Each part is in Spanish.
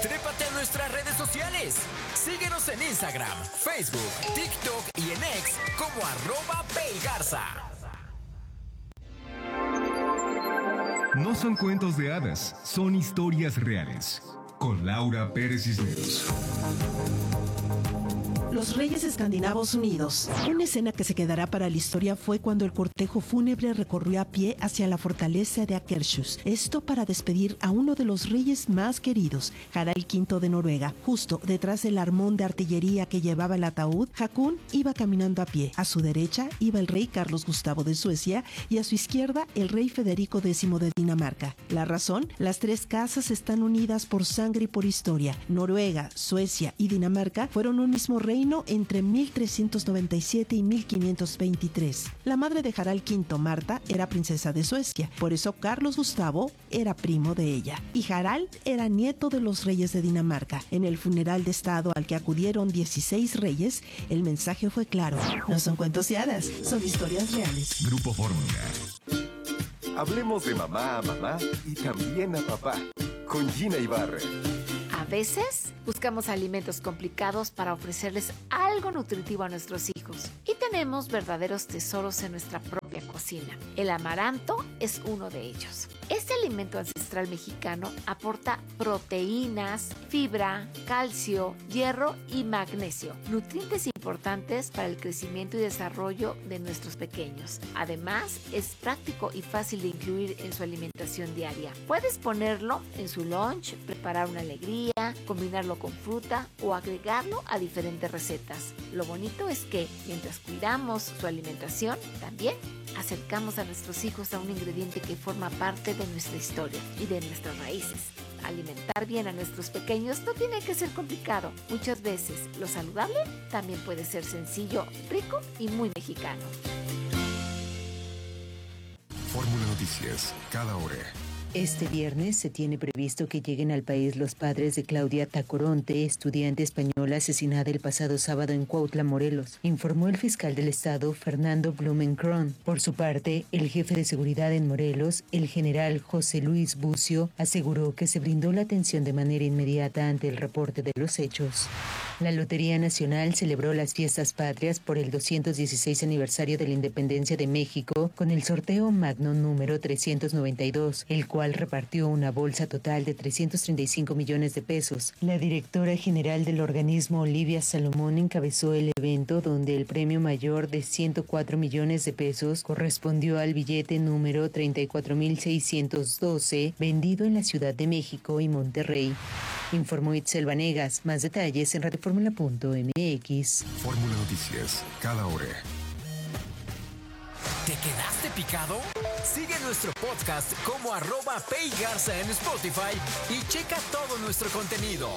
Trépate a nuestras redes sociales. Síguenos en Instagram, Facebook, TikTok y en X como @PayGarza. No son cuentos de hadas, son historias reales. Con Laura Pérez Cisneros. Los Reyes Escandinavos Unidos. Una escena que se quedará para la historia fue cuando el cortejo fúnebre recorrió a pie hacia la fortaleza de Akershus. Esto para despedir a uno de los reyes más queridos, Harald V de Noruega. Justo detrás del armón de artillería que llevaba el ataúd, Haakon iba caminando a pie. A su derecha iba el rey Carlos Gustavo de Suecia y a su izquierda el rey Federico X de Dinamarca. La razón, las tres casas están unidas por sangre y por historia. Noruega, Suecia y Dinamarca fueron un mismo reino entre 1397 y 1523. La madre de Harald V, Marta, era princesa de Suecia, por eso Carlos Gustavo era primo de ella. Y Harald era nieto de los reyes de Dinamarca. En el funeral de estado al que acudieron 16 reyes, el mensaje fue claro. No son cuentos de hadas, son historias reales. Grupo Fórmula. Hablemos de mamá a mamá y también a papá. Con Gina Ibarra. A veces buscamos alimentos complicados para ofrecerles algo nutritivo a nuestros hijos y tenemos verdaderos tesoros en nuestra propia cocina. El amaranto es uno de ellos. Este alimento ancestral mexicano aporta proteínas, fibra, calcio, hierro y magnesio, nutrientes importantes para el crecimiento y desarrollo de nuestros pequeños. Además, es práctico y fácil de incluir en su alimentación diaria. Puedes ponerlo en su lunch, preparar una alegría, combinarlo con fruta o agregarlo a diferentes recetas. Lo bonito es que mientras cuidamos su alimentación, también acercamos a nuestros hijos a un ingrediente que forma parte de nuestra historia y de nuestras raíces. Alimentar bien a nuestros pequeños no tiene que ser complicado. Muchas veces lo saludable también puede ser sencillo, rico y muy mexicano. Fórmula Noticias, cada hora. Este viernes se tiene previsto que lleguen al país los padres de Claudia Tacoronte, estudiante española asesinada el pasado sábado en Cuautla, Morelos, informó el fiscal del estado, Fernando Blumenkron. Por su parte, el jefe de seguridad en Morelos, el general José Luis Bucio, aseguró que se brindó la atención de manera inmediata ante el reporte de los hechos. La Lotería Nacional celebró las fiestas patrias por el 216 aniversario de la independencia de México con el sorteo magno número 392, el cual repartió una bolsa total de 335 millones de pesos. La directora general del organismo, Olivia Salomón, encabezó el evento donde el premio mayor de 104 millones de pesos correspondió al billete número 34.612 vendido en la Ciudad de México y Monterrey. Informó Itzel Vanegas. Más detalles en radioformula.mx. Fórmula Noticias, cada hora. ¿Te quedaste picado? Sigue nuestro podcast como @PayGarza en Spotify y checa todo nuestro contenido.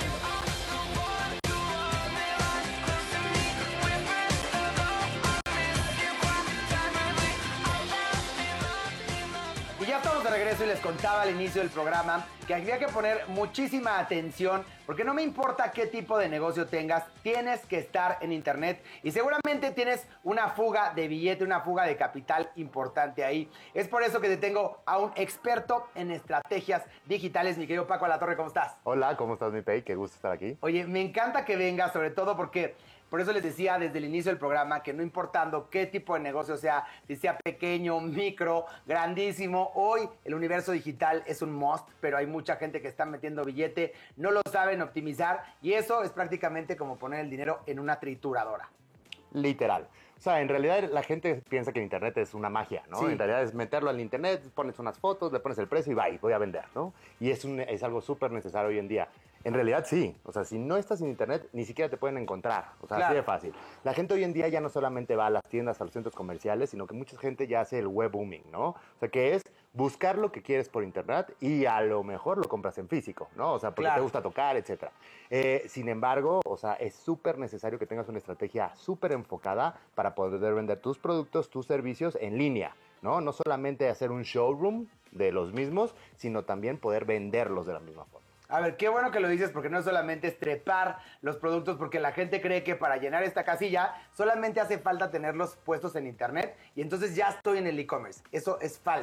Y ya estamos de regreso y les contaba al inicio del programa que había que poner muchísima atención porque no me importa qué tipo de negocio tengas, tienes que estar en internet y seguramente tienes una fuga de billete, una fuga de capital importante ahí. Es por eso que te tengo a un experto en estrategias digitales, mi querido Paco Alatorre, ¿cómo estás? Hola, ¿cómo estás, mi Pei? Qué gusto estar aquí. Oye, me encanta que vengas, sobre todo porque por eso les decía desde el inicio del programa que no importando qué tipo de negocio sea, si sea pequeño, micro, grandísimo, hoy el universo digital es un must, pero hay mucha gente que está metiendo billete, no lo saben optimizar y eso es prácticamente como poner el dinero en una trituradora. Literal. O sea, en realidad la gente piensa que el internet es una magia, ¿no? Sí. En realidad es meterlo al internet, pones unas fotos, le pones el precio y voy a vender, ¿no? Y es algo súper necesario hoy en día. En realidad sí, o sea, si no estás en internet, ni siquiera te pueden encontrar, o sea, Claro. así de fácil. La gente hoy en día ya no solamente va a las tiendas, a los centros comerciales, sino que mucha gente ya hace el web booming, ¿no? O sea, que es buscar lo que quieres por internet y a lo mejor lo compras en físico, ¿no? O sea, porque Claro. te gusta tocar, etcétera. Sin embargo, o sea, es súper necesario que tengas una estrategia súper enfocada para poder vender tus productos, tus servicios en línea, ¿no? No solamente hacer un showroom de los mismos, sino también poder venderlos de la misma forma. A ver, qué bueno que lo dices porque no solamente es trepar los productos porque la gente cree que para llenar esta casilla solamente hace falta tenerlos puestos en internet y entonces ya estoy en el e-commerce. Eso es falso.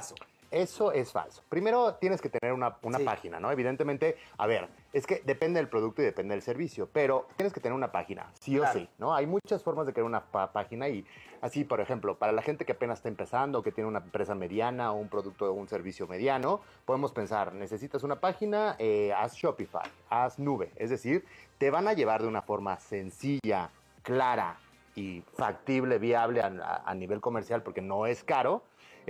eso es falso. Primero tienes que tener una Sí. página, ¿no? Evidentemente, a ver, es que depende del producto y depende del servicio, pero tienes que tener una página, sí o Claro. sí, ¿no? Hay muchas formas de crear una página y así, por ejemplo, para la gente que apenas está empezando, que tiene una empresa mediana o un producto o un servicio mediano, podemos pensar, necesitas una página, haz Shopify, haz nube, es decir, te van a llevar de una forma sencilla, clara y factible, viable a nivel comercial, porque no es caro,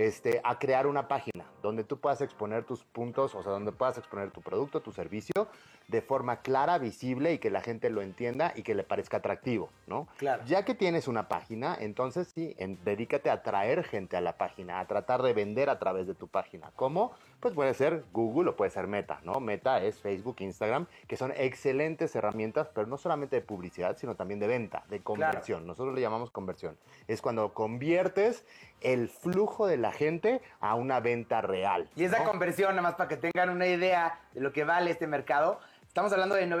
a crear una página donde tú puedas exponer tus puntos, o sea, donde puedas exponer tu producto, tu servicio, de forma clara, visible y que la gente lo entienda y que le parezca atractivo, ¿no? Claro. Ya que tienes una página, entonces sí, dedícate a atraer gente a la página, a tratar de vender a través de tu página. ¿Cómo? Pues puede ser Google o puede ser Meta, ¿no? Meta es Facebook, Instagram, que son excelentes herramientas, pero no solamente de publicidad, sino también de venta, de conversión. Claro. Nosotros le llamamos conversión. Es cuando conviertes el flujo de la gente a una venta real. Y esa ¿no? conversión, nada más para que tengan una idea de lo que vale este mercado, estamos hablando de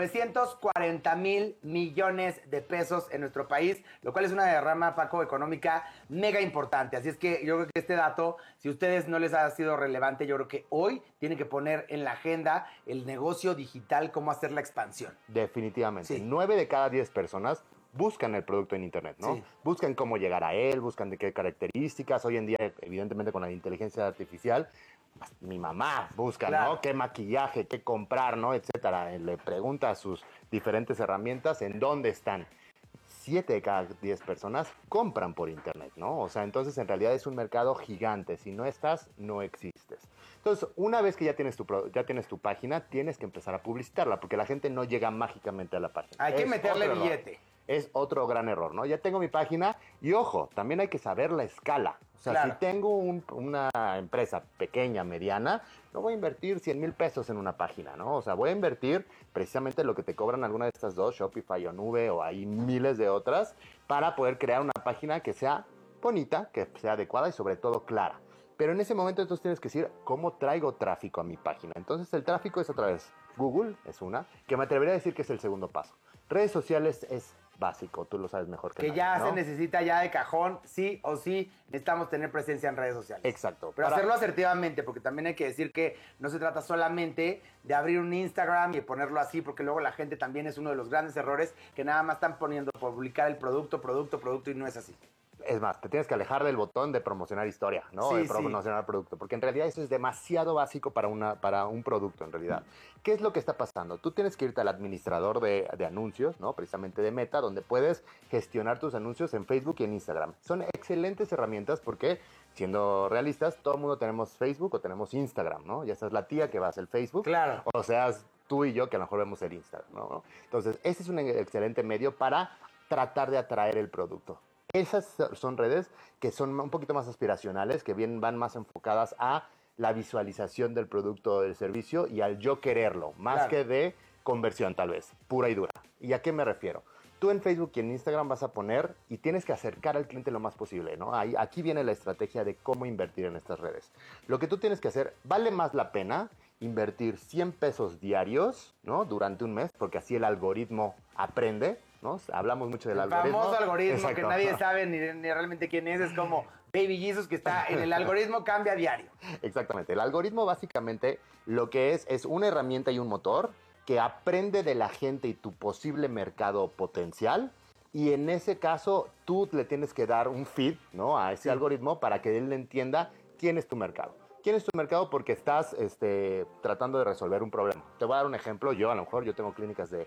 940 mil millones de pesos en nuestro país, lo cual es una derrama, Paco, económica mega importante. Así es que yo creo que este dato, si a ustedes no les ha sido relevante, yo creo que hoy tienen que poner en la agenda el negocio digital, cómo hacer la expansión. Definitivamente. Sí. 9 de cada 10 personas buscan el producto en Internet, ¿no? Sí. Buscan cómo llegar a él, buscan de qué características. Hoy en día, evidentemente, con la inteligencia artificial, mi mamá busca, Claro. ¿no? Qué maquillaje, qué comprar, ¿no? Etcétera. Le pregunta a sus diferentes herramientas en dónde están. 7 de cada 10 personas compran por Internet, ¿no? O sea, entonces en realidad es un mercado gigante. Si no estás, no existes. Entonces, una vez que ya tienes tu página, tienes que empezar a publicitarla, porque la gente no llega mágicamente a la página. Hay que Es meterle otro error. billete. Es otro gran error, ¿no? Ya tengo mi página y ojo, también hay que saber la escala. O sea, Claro. si tengo una empresa pequeña, mediana, no voy a invertir 100 mil pesos en una página, ¿no? O sea, voy a invertir precisamente lo que te cobran alguna de estas dos, Shopify o Nube o hay miles de otras, para poder crear una página que sea bonita, que sea adecuada y sobre todo clara. Pero en ese momento entonces tienes que decir, ¿cómo traigo tráfico a mi página? Entonces el tráfico es a través Google, es una, que me atrevería a decir que es el segundo paso. Redes sociales es básico, tú lo sabes mejor que Que nadie, ya ¿no? se necesita ya de cajón, sí o sí, necesitamos tener presencia en redes sociales. Exacto. Pero Para- hacerlo asertivamente, porque también hay que decir que no se trata solamente de abrir un Instagram y ponerlo así, porque luego la gente también es uno de los grandes errores que nada más están poniendo por publicar el producto y no es así. Es más, te tienes que alejar del botón de promocionar historia, ¿no? Sí, de sí. promocionar producto, porque en realidad eso es demasiado básico para un producto, en realidad. ¿Qué es lo que está pasando? Tú tienes que irte al administrador de anuncios, ¿no? Precisamente de Meta, donde puedes gestionar tus anuncios en Facebook y en Instagram. Son excelentes herramientas porque, siendo realistas, todo el mundo tenemos Facebook o tenemos Instagram, ¿no? Ya seas la tía que va a hacer el Facebook, Claro. o seas tú y yo que a lo mejor vemos el Instagram, ¿no? Entonces, ese es un excelente medio para tratar de atraer el producto. Esas son redes que son un poquito más aspiracionales, que van más enfocadas a la visualización del producto o del servicio y al yo quererlo, más Claro. que de conversión tal vez, pura y dura. ¿Y a qué me refiero? Tú en Facebook y en Instagram vas a poner y tienes que acercar al cliente lo más posible, ¿no? Aquí viene la estrategia de cómo invertir en estas redes. Lo que tú tienes que hacer, vale más la pena invertir 100 pesos diarios, ¿no? Durante un mes, porque así el algoritmo aprende, ¿no? Hablamos mucho del El algoritmo. famoso algoritmo que Exacto. nadie sabe ni realmente quién es como Baby Jesus que está en el algoritmo, cambia a diario. Exactamente. El algoritmo básicamente lo que es una herramienta y un motor que aprende de la gente y tu posible mercado potencial. Y en ese caso, tú le tienes que dar un feed, ¿no? A ese algoritmo para que él le entienda quién es tu mercado. ¿Quién es tu mercado? Porque estás tratando de resolver un problema. Te voy a dar un ejemplo. Yo, a lo mejor, yo tengo clínicas de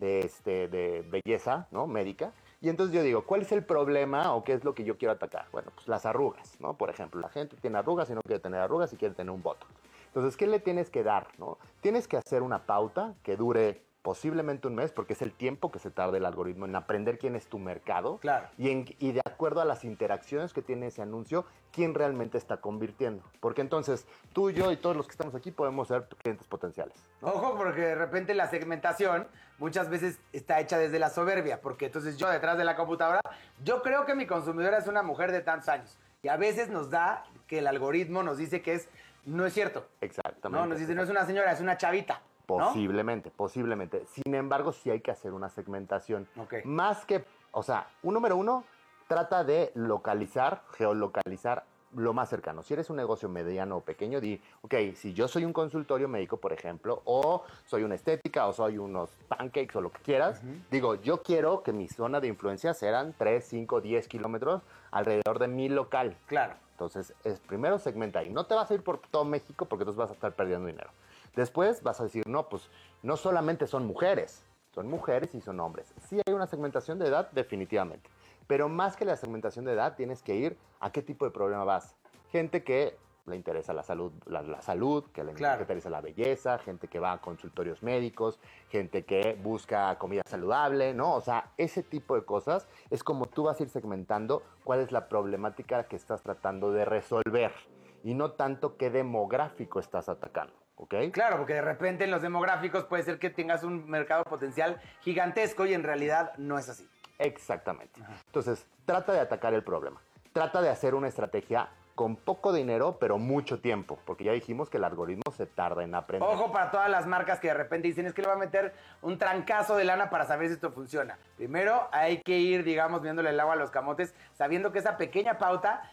belleza, ¿no? Médica. Y entonces yo digo, ¿cuál es el problema o qué es lo que yo quiero atacar? Bueno, pues las arrugas, ¿no? Por ejemplo, la gente tiene arrugas y no quiere tener arrugas y quiere tener un botox. Entonces, ¿qué le tienes que dar, no? Tienes que hacer una pauta que dure posiblemente un mes, porque es el tiempo que se tarda el algoritmo en aprender quién es tu mercado. Claro. Y de acuerdo a las interacciones que tiene ese anuncio, quién realmente está convirtiendo. Porque entonces, tú, yo y todos los que estamos aquí podemos ser clientes potenciales, ¿no? Ojo, porque de repente la segmentación muchas veces está hecha desde la soberbia, porque entonces yo detrás de la computadora, yo creo que mi consumidora es una mujer de tantos años. Y a veces nos da que el algoritmo nos dice que no es cierto. Exactamente. No, nos dice, no es una señora, es una chavita. ¿no? Posiblemente. Sin embargo, sí hay que hacer una segmentación. Ok. Más que, o sea, número uno, trata de geolocalizar lo más cercano. Si eres un negocio mediano o pequeño, di, ok, si yo soy un consultorio médico, por ejemplo, o soy una estética, o soy unos pancakes, o lo que quieras, digo, yo quiero que mi zona de influencia sean 3, 5, 10 kilómetros alrededor de mi local. Claro. Entonces, primero segmenta ahí. No te vas a ir por todo México porque entonces vas a estar perdiendo dinero. Después vas a decir, no, pues no solamente son mujeres y son hombres. Sí hay una segmentación de edad, definitivamente. Pero más que la segmentación de edad, tienes que ir a qué tipo de problema vas. Gente que le interesa la salud, que le interesa la belleza, gente que va a consultorios médicos, gente que busca comida saludable, ¿no? O sea, ese tipo de cosas es como tú vas a ir segmentando cuál es la problemática que estás tratando de resolver y no tanto qué demográfico estás atacando. ¿Ok? Claro, porque de repente en los demográficos puede ser que tengas un mercado potencial gigantesco y en realidad no es así. Exactamente. Entonces, trata de atacar el problema. Trata de hacer una estrategia con poco dinero, pero mucho tiempo, porque ya dijimos que el algoritmo se tarda en aprender. Ojo para todas las marcas que de repente dicen, es que le va a meter un trancazo de lana para saber si esto funciona. Primero hay que ir, digamos, viéndole el agua a los camotes, sabiendo que esa pequeña pauta,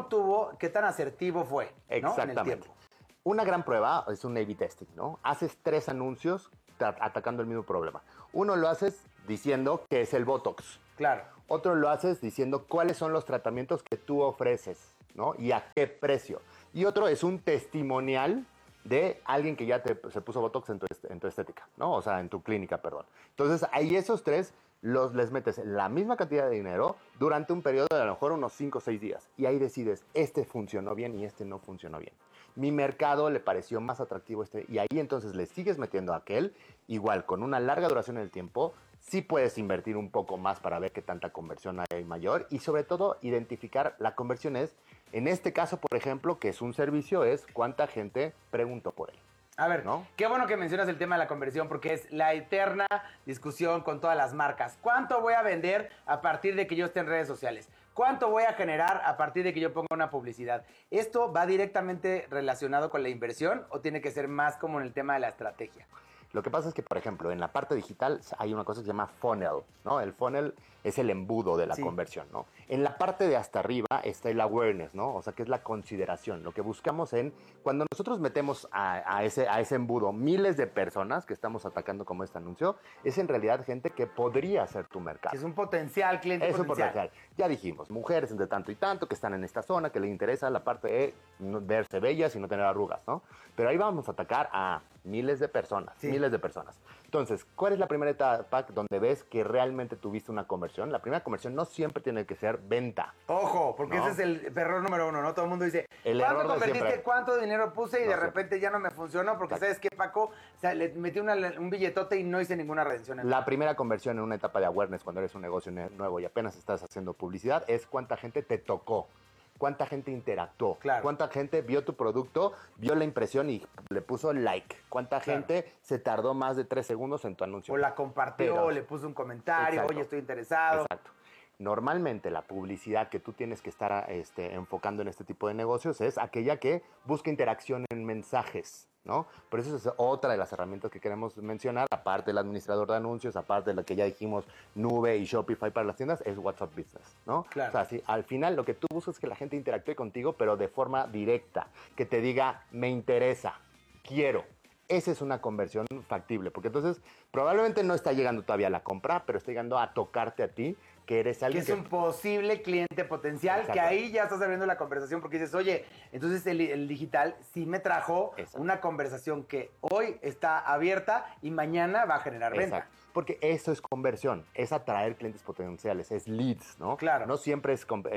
qué tan asertivo fue, ¿no? Exactamente. En el tiempo. Una gran prueba es un A/B testing, ¿no? Haces 3 anuncios atacando el mismo problema. Uno lo haces diciendo que es el Botox. Claro. Otro lo haces diciendo cuáles son los tratamientos que tú ofreces, ¿no? Y a qué precio. Y otro es un testimonial de alguien que ya se puso Botox en tu estética, ¿no? O sea, en tu clínica, perdón. Entonces, ahí esos 3 les metes la misma cantidad de dinero durante un periodo de a lo mejor unos 5 o 6 días. Y ahí decides, este funcionó bien y este no funcionó bien. Mi mercado le pareció más atractivo y ahí entonces le sigues metiendo a aquel, igual, con una larga duración en el tiempo, sí puedes invertir un poco más para ver qué tanta conversión hay mayor y sobre todo identificar la conversión es, en este caso, por ejemplo, que es un servicio, es cuánta gente preguntó por él. A ver, ¿no? Qué bueno que mencionas el tema de la conversión porque es la eterna discusión con todas las marcas. ¿Cuánto voy a vender a partir de que yo esté en redes sociales? ¿Cuánto voy a generar a partir de que yo ponga una publicidad? ¿Esto va directamente relacionado con la inversión o tiene que ser más como en el tema de la estrategia? Lo que pasa es que, por ejemplo, en la parte digital hay una cosa que se llama funnel, ¿no? El funnel es el embudo de la conversión, ¿no? En la parte de hasta arriba está el awareness, ¿no? O sea, que es la consideración. Lo que buscamos cuando nosotros metemos a ese embudo miles de personas que estamos atacando como este anuncio, es en realidad gente que podría ser tu mercado. Es un potencial cliente Es un potencial. Ya dijimos, mujeres entre tanto y tanto que están en esta zona, que les interesa la parte de verse bellas y no tener arrugas, ¿no? Pero ahí vamos a atacar a miles de personas, miles de personas. Entonces, ¿cuál es la primera etapa donde ves que realmente tuviste una conversión? La primera conversión no siempre tiene que ser venta. Ojo, porque ¿no? ese es el error número 1, ¿no? Todo el mundo dice, ¿cuánto convertiste? ¿Cuánto dinero puse? Y de repente ya no me funcionó porque, ¿sabes qué, Paco? O sea, le metí un billetote y no hice ninguna redención. La primera conversión en una etapa de awareness, cuando eres un negocio nuevo y apenas estás haciendo publicidad, es cuánta gente te tocó. Cuánta gente interactuó, claro. Cuánta gente vio tu producto, vio la impresión y le puso like. Cuánta gente se tardó más de 3 segundos en tu anuncio. O la compartió, o le puso un comentario, oye, estoy interesado. Exacto. Normalmente la publicidad que tú tienes que estar enfocando en este tipo de negocios es aquella que busca interacción en mensajes, ¿no? Por eso es otra de las herramientas que queremos mencionar, aparte del administrador de anuncios, aparte de la que ya dijimos, Nube y Shopify para las tiendas, es WhatsApp Business, ¿no? Claro. O sea, sí, al final lo que tú buscas es que la gente interactúe contigo, pero de forma directa, que te diga, me interesa, quiero. Esa es una conversión factible, porque entonces probablemente no está llegando todavía a la compra, pero está llegando a tocarte a ti, que eres alguien que es un posible cliente potencial, que ahí ya estás abriendo la conversación porque dices, oye, entonces el digital sí me trajo una conversación que hoy está abierta y mañana va a generar venta. Porque eso es conversión, es atraer clientes potenciales, es leads, ¿no? Claro. No siempre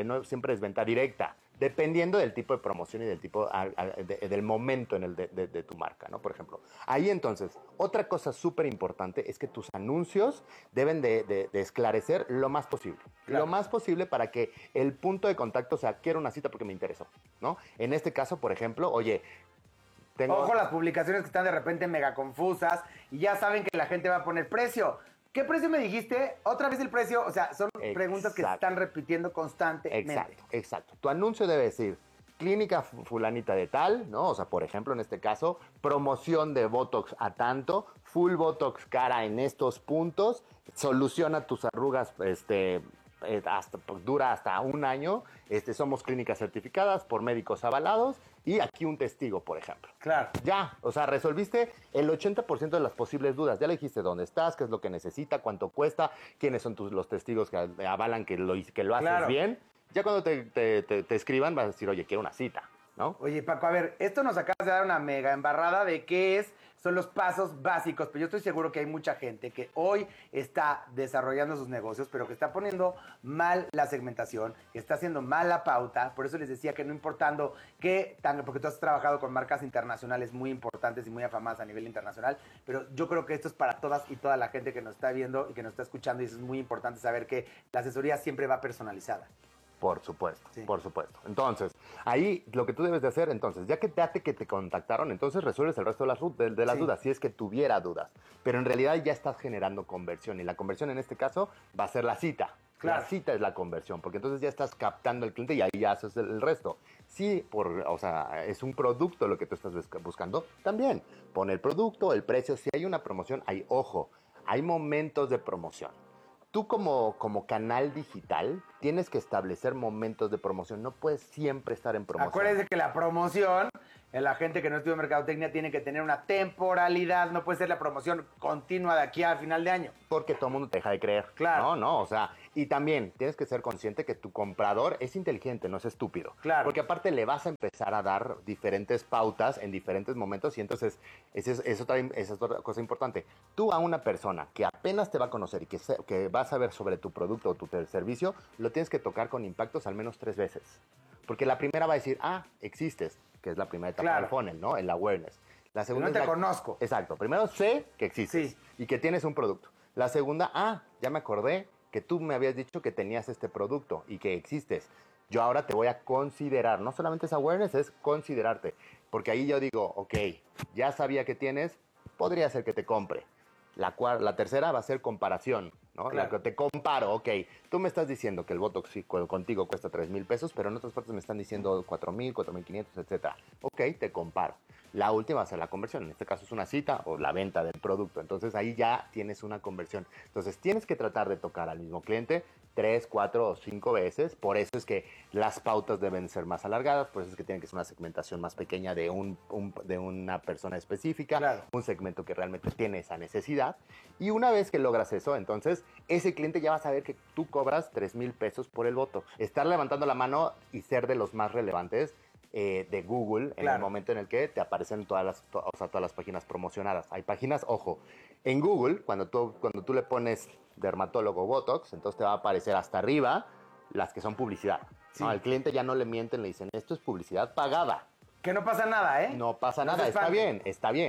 es venta directa, dependiendo del tipo de promoción y del tipo del momento de tu marca, ¿no? Por ejemplo. Ahí entonces, otra cosa súper importante es que tus anuncios deben de esclarecer lo más posible. Claro. Lo más posible para que el punto de contacto sea, quiero una cita porque me interesó, ¿no? En este caso, por ejemplo, oye, ojo las publicaciones que están de repente mega confusas y ya saben que la gente va a poner precio. ¿Qué precio me dijiste? ¿Otra vez el precio? O sea, son preguntas que se están repitiendo constantemente. Exacto. Tu anuncio debe decir, clínica fulanita de tal, ¿no? O sea, por ejemplo, en este caso, promoción de Botox a tanto, full Botox cara en estos puntos, soluciona tus arrugas dura hasta un año. Somos clínicas certificadas por médicos avalados y aquí un testigo, por ejemplo. Claro. Ya, o sea, resolviste el 80% de las posibles dudas. Ya le dijiste dónde estás, qué es lo que necesita, cuánto cuesta, quiénes son los testigos que avalan que lo haces bien. Ya cuando te escriban vas a decir, oye, quiero una cita, ¿no? Oye, Paco, a ver, esto nos acabas de dar una mega embarrada de qué son los pasos básicos, pero yo estoy seguro que hay mucha gente que hoy está desarrollando sus negocios, pero que está poniendo mal la segmentación, que está haciendo mal la pauta. Por eso les decía que no importando porque tú has trabajado con marcas internacionales muy importantes y muy afamadas a nivel internacional, pero yo creo que esto es para todas y toda la gente que nos está viendo y que nos está escuchando, y eso es muy importante saber que la asesoría siempre va personalizada. Por supuesto, sí. Por supuesto. Entonces, ahí lo que tú debes de hacer, entonces, ya que te contactaron, entonces resuelves el resto de las dudas, si es que tuviera dudas. Pero en realidad ya estás generando conversión, y la conversión en este caso va a ser la cita. Claro. La cita es la conversión, porque entonces ya estás captando al cliente y ahí ya haces el resto. Si es un producto lo que tú estás buscando, también pon el producto, el precio. Si hay una promoción, hay momentos de promoción. Tú como canal digital tienes que establecer momentos de promoción. No puedes siempre estar en promoción. Acuérdense que la promoción, la gente que no estudia mercadotecnia tiene que tener una temporalidad. No puede ser la promoción continua de aquí a final de año. Porque todo el mundo te deja de creer. Claro. No, y también tienes que ser consciente que tu comprador es inteligente, no es estúpido. Claro. Porque aparte le vas a empezar a dar diferentes pautas en diferentes momentos, y entonces esa es otra cosa importante. Tú a una persona que apenas te va a conocer y que va a saber sobre tu producto o tu servicio, lo tienes que tocar con impactos al menos 3 veces. Porque la primera va a decir, existes, que es la primera etapa del funnel, ¿no? El awareness. La segunda no te conozco. Exacto. Primero sé que existes y que tienes un producto. La segunda, ya me acordé que tú me habías dicho que tenías este producto y que existes. Yo ahora te voy a considerar. No solamente es awareness, es considerarte. Porque ahí yo digo, ok, ya sabía que tienes, podría ser que te compre. La tercera va a ser comparación, ¿no? Claro. La que te comparo, ok, tú me estás diciendo que el Botox contigo cuesta 3,000 pesos, pero en otras partes me están diciendo 4,000, 4,500, etcétera. Ok, te comparo. La última va a ser la conversión, en este caso es una cita o la venta del producto. Entonces ahí ya tienes una conversión. Entonces tienes que tratar de tocar al mismo cliente 3, 4 o 5 veces. Por eso es que las pautas deben ser más alargadas, por eso es que tiene que ser una segmentación más pequeña de una persona específica, claro. Un segmento que realmente tiene esa necesidad. Y una vez que logras eso, entonces ese cliente ya va a saber que tú cobras 3,000 pesos por el Botox. Estar levantando la mano y ser de los más relevantes de Google en el momento en el que te aparecen todas las páginas promocionadas. Hay páginas, en Google, cuando tú le pones dermatólogo Botox, entonces te va a aparecer hasta arriba las que son publicidad. Sí. ¿No? Al cliente ya no le mienten, le dicen, esto es publicidad pagada. Que no pasa nada, ¿eh? No pasa nada, está bien.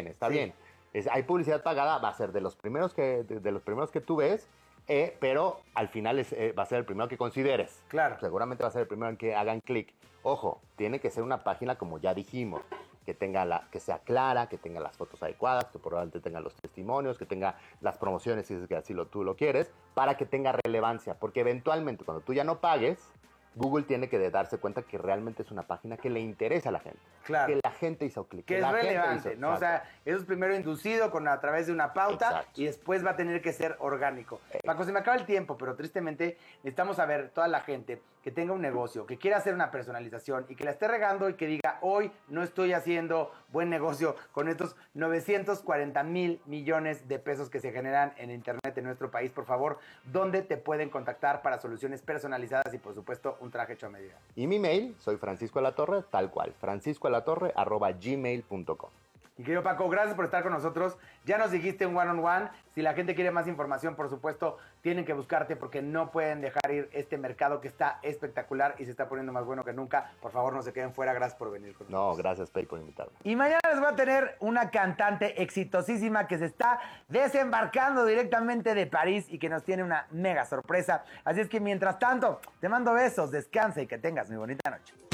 Hay publicidad pagada, va a ser de los primeros que tú ves, pero al final va a ser el primero que consideres. Claro. Seguramente va a ser el primero en que hagan clic. Tiene que ser una página, como ya dijimos, que sea clara, que tenga las fotos adecuadas, que probablemente tenga los testimonios, que tenga las promociones, si es que así tú lo quieres, para que tenga relevancia. Porque eventualmente, cuando tú ya no pagues, Google tiene que darse cuenta que realmente es una página que le interesa a la gente. Claro. Que la gente hizo clic. Que es relevante, ¿no? O sea, eso es primero inducido a través de una pauta. Exacto. Y después va a tener que ser orgánico. Paco, se me acaba el tiempo, pero tristemente necesitamos saber toda la gente que tenga un negocio, que quiera hacer una personalización y que la esté regando y que diga, hoy no estoy haciendo buen negocio con estos 940,000 millones de pesos que se generan en Internet en nuestro país. Por favor, ¿dónde te pueden contactar para soluciones personalizadas y, por supuesto, un traje hecho a medida? Y mi mail, soy Francisco Alatorre, tal cual, franciscoalatorre@gmail.com. Y querido Paco, gracias por estar con nosotros. Ya nos dijiste un one-on-one. Si la gente quiere más información, por supuesto, tienen que buscarte porque no pueden dejar ir este mercado que está espectacular y se está poniendo más bueno que nunca. Por favor, no se queden fuera. Gracias por venir con nosotros. No, gracias, Pei, por invitarme. Y mañana les voy a tener una cantante exitosísima que se está desembarcando directamente de París y que nos tiene una mega sorpresa. Así es que mientras tanto, te mando besos, descansa y que tengas muy bonita noche.